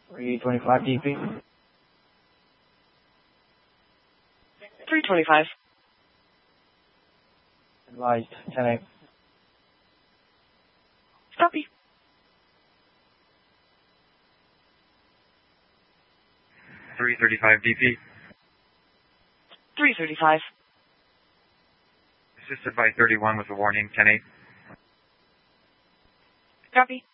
325 DP. 325. Advised, 10-8. Copy. 335 DP. 335. Assisted by 31 with a warning, 10-8. Copy.